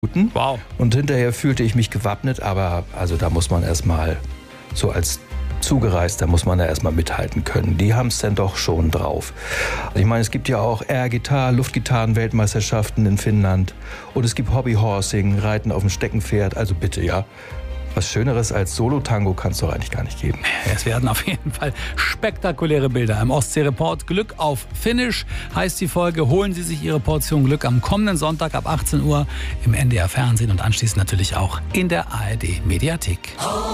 Minuten. Wow. Und hinterher fühlte ich mich gewappnet, aber also da muss man erstmal so als Zugereist, da muss man ja erstmal mithalten können. Die haben es dann doch schon drauf. Ich meine, es gibt ja auch Air-Gitarre, Luftgitarren-Weltmeisterschaften in Finnland. Und es gibt Hobbyhorsing, Reiten auf dem Steckenpferd. Also bitte, ja. Was Schöneres als Solo-Tango kann es doch eigentlich gar nicht geben. Es werden auf jeden Fall spektakuläre Bilder im Ostsee-Report. Glück auf Finnisch heißt die Folge. Holen Sie sich Ihre Portion Glück am kommenden Sonntag ab 18 Uhr im NDR Fernsehen und anschließend natürlich auch in der ARD Mediathek.